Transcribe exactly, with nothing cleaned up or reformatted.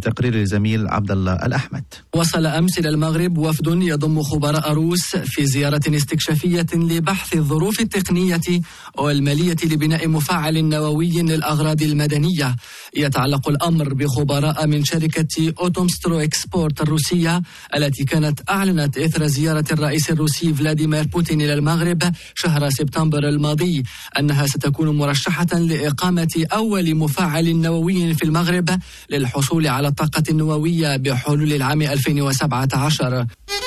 تقرير الزميل عبد الله الأحمد. وصل أمس إلى المغرب وفد يضم خبراء روس في زيارة استكشافية لبحث الظروف التقنية والمالية لبناء مفاعل نووي للأغراض المدنية. يتعلق الأمر بخبراء من شركة أوتومسترو إكسبورت الروسية التي كانت أعلنت إثر زيارة الرئيس الروسي فلاديمير بوتين إلى المغرب شهر سبتمبر الماضي أنها ستكون مرشحة لإقامة أول مفاعل نووي في المغرب للحصول على الطاقة النووية بحلول العام ألفين وسبعة عشر.